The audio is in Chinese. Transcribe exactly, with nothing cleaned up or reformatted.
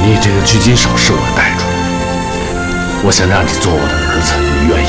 你这个狙击手是我带出来的，我想让你做我的儿子，你愿意